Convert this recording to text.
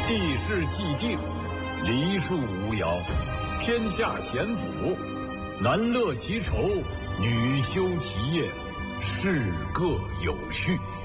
地势既定，梨树无摇，天下咸补，男乐其愁，女休其业，事各有序。